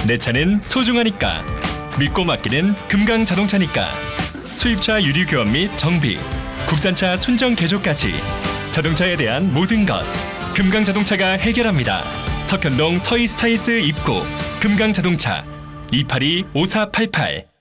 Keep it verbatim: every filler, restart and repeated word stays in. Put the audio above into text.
내 차는 소중하니까. 믿고 맡기는 금강자동차니까. 수입차 유류 교환 및 정비, 국산차 순정 개조까지 자동차에 대한 모든 것 금강자동차가 해결합니다. 석현동 서이스타이스 입구 금강자동차 이팔이 오사팔팔